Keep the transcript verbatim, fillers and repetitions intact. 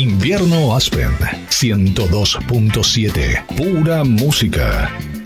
Invierno Aspen ciento dos punto siete. Pura música.